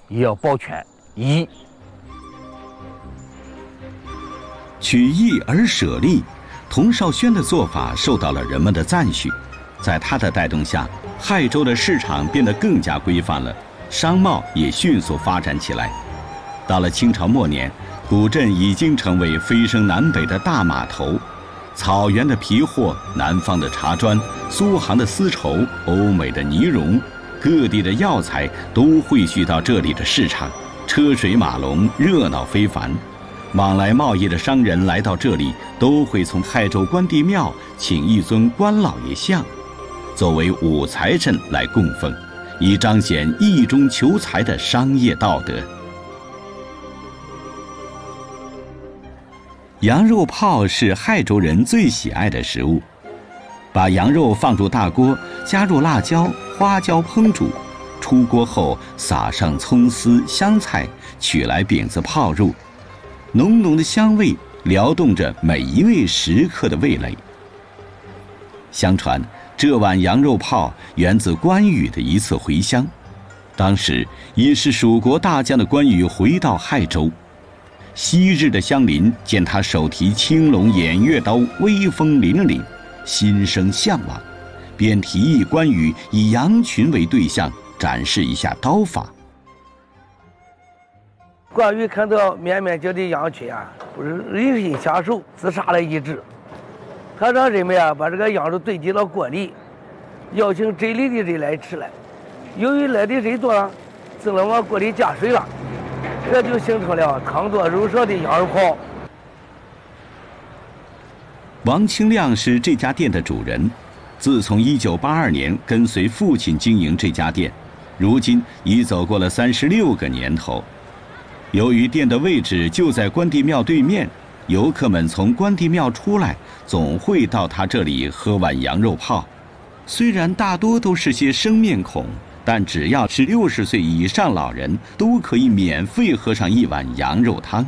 也要保全义。 取义而舍利，童绍轩的做法受到了人们的赞许。在他的带动下，亥州的市场变得更加规范了，商贸也迅速发展起来。到了清朝末年，古镇已经成为飞升南北的大码头，草原的皮货、南方的茶砖、苏杭的丝绸、欧美的呢绒，各地的药材都汇聚到这里的市场，车水马龙，热闹非凡。往来贸易的商人来到这里，都会从亥州关帝庙请一尊关老爷像，作为五财神来供奉，以彰显义中求财的商业道德。羊肉泡是亥州人最喜爱的食物，把羊肉放入大锅，加入辣椒、花椒烹煮，出锅后撒上葱丝、香菜，取来饼子泡入，浓浓的香味撩动着每一位食客的味蕾。相传这碗羊肉泡源自关羽的一次回乡，当时已是蜀国大将的关羽回到亥州，昔日的乡邻见他手提青龙偃月刀，威风凛凛，心生向往，便提议关羽以羊群为对象，展示一下刀法。 关羽看到面面角的羊群啊，不是忍心下手，自杀了一只。他让人们啊把这个羊肉堆积到锅里，邀请这里的人来吃来。由于来的人多了，只能往锅里加水了，这就形成了汤多肉少的羊肉泡。 王清亮是这家店的主人，自从1982年跟随父亲经营这家店，如今已走过了36个年头。由于店的位置就在关帝庙对面，游客们从关帝庙出来，总会到他这里喝碗羊肉泡。虽然大多都是些生面孔，但只要是60岁以上老人，都可以免费喝上一碗羊肉汤。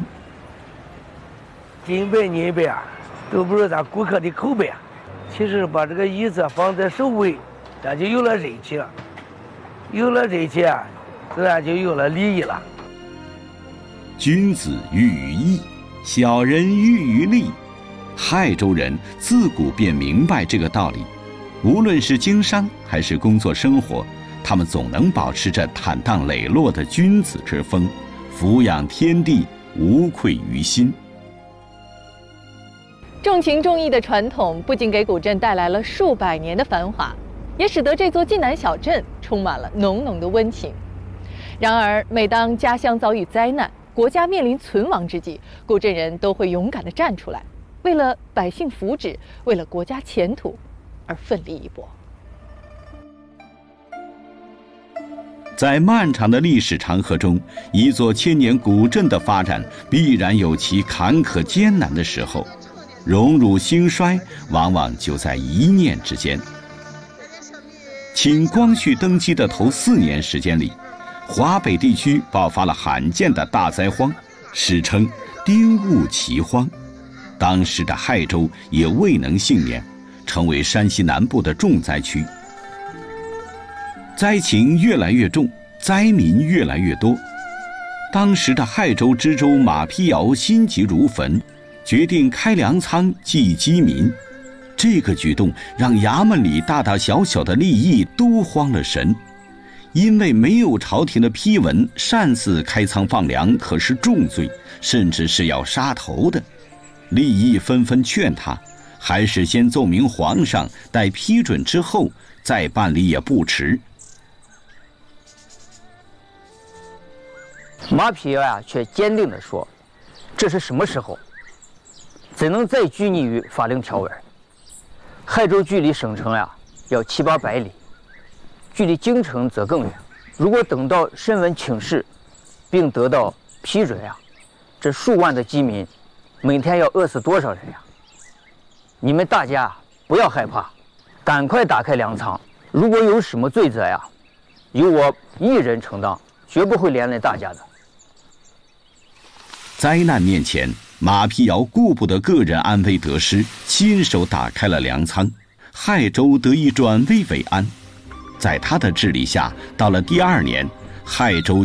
金杯银杯啊，都不是咱顾客的口碑啊。其实把这个椅子放在首位，咱就有了人气了。有了人气啊，自然就有了利益了。 君子喻于义，小人喻于利。亥州人自古便明白这个道理，无论是经商还是工作生活，他们总能保持着坦荡磊落的君子之风，俯仰天地，无愧于心。 重情重义的传统不仅给古镇带来了数百年的繁华，也使得这座晋南小镇充满了浓浓的温情。然而，每当家乡遭遇灾难，国家面临存亡之际，古镇人都会勇敢地站出来，为了百姓福祉，为了国家前途而奋力一搏。 在漫长的历史长河中，一座千年古镇的发展必然有其坎坷艰难的时候，荣辱兴衰往往就在一念之间。清光绪登基的头4年时间里，华北地区爆发了罕见的大灾荒，史称丁戊奇荒。当时的亥州也未能幸免，成为山西南部的重灾区。灾情越来越重，灾民越来越多。当时的亥州知州马丕尧心急如焚，决定开粮仓济饥民。这个举动让衙门里大大小小的吏役都慌了神。因为没有朝廷的批文，擅自开仓放粮可是重罪，甚至是要杀头的。吏役纷纷劝他，还是先奏明皇上，待批准之后再办理也不迟。 马丕尧呀，却坚定地说：“这是什么时候？怎能再拘泥于法令条文？亥州距离省城呀，要7、800里。距离京城则更远，如果等到申文请示，并得到批准呀，这数万的饥民，每天要饿死多少人呀？你们大家不要害怕，赶快打开粮仓，如果有什么罪责呀，由我一人承担，绝不会连累大家的。” 灾难面前，马丕尧顾不得个人安危得失，亲手打开了粮仓，亥州得以转危为安。在他的治理下，到了第2年，亥州